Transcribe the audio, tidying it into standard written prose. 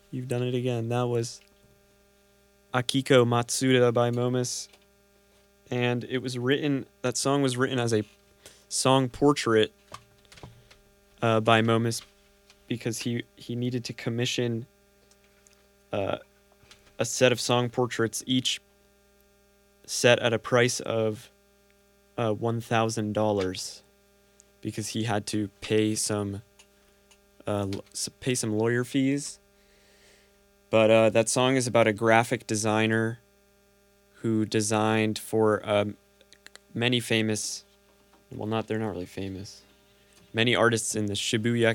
You've done it again. That was Akiko Matsuda by Momus. And that song was written as a song portrait by Momus because he needed to commission uh, a set of song portraits, each set at a price of $1,000, because he had to pay some lawyer fees. But that song is about a graphic designer who designed for many famous, well, they're not really famous, many artists in the Shibuya